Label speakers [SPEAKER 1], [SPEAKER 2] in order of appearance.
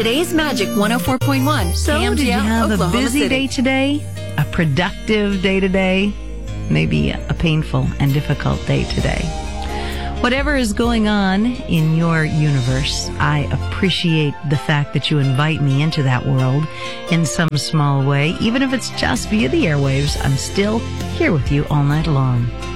[SPEAKER 1] Today's Magic 104.1.
[SPEAKER 2] So, did you have a busy day today? A productive day today? Maybe a painful and difficult day today? Whatever is going on in your universe, I appreciate the fact that you invite me into that world in some small way. Even if it's just via the airwaves, I'm still here with you all night long.